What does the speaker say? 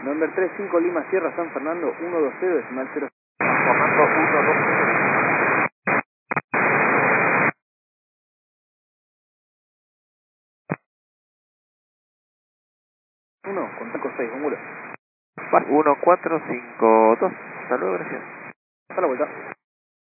November 35 Lima Sierra San Fernando 120 decimal 0. Fernando 120. 1 con 56, un muro. 1452. Hasta luego, gracias. Hasta la vuelta.